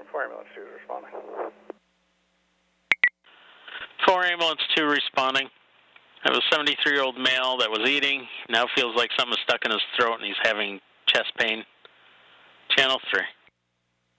4 ambulance 2 is responding. 4 ambulance 2 responding. I have a 73-year-old male that was eating, now feels like something is stuck in his throat and he's having chest pain. Channel 3.